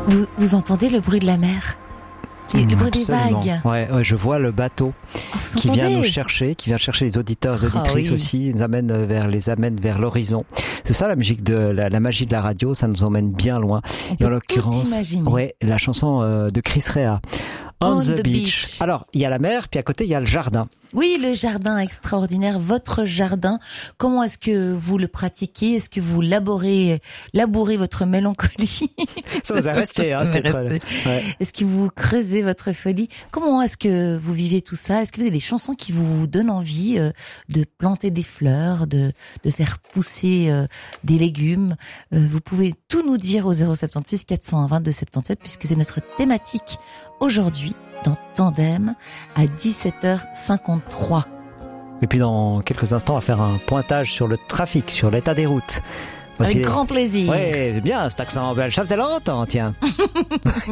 Vous entendez le bruit de la mer? Le bruit des vagues. Ouais, je vois le bateau qui vient nous chercher, qui vient chercher les auditeurs, auditrices aussi, les amène vers l'horizon. C'est ça la magie la magie de la radio, ça nous emmène bien loin. Et en l'occurrence, la chanson de Chris Rea. On the beach. Alors, il y a la mer, puis à côté, il y a le jardin. Oui, le jardin extraordinaire, votre jardin. Comment est-ce que vous le pratiquez? Est-ce que vous labourez votre mélancolie? Ça vous a resté, hein, c'était ouais. Est-ce que vous creusez votre folie? Comment est-ce que vous vivez tout ça? Est-ce que vous avez des chansons qui vous donnent envie de planter des fleurs, de faire pousser des légumes? Vous pouvez tout nous dire au 076 401 22 77 puisque c'est notre thématique aujourd'hui dans Tandem à 17h53. Et puis dans quelques instants, on va faire un pointage sur le trafic, sur l'état des routes. Avec grand plaisir. Ouais, c'est bien cet accent belge, ça faisait longtemps, tiens.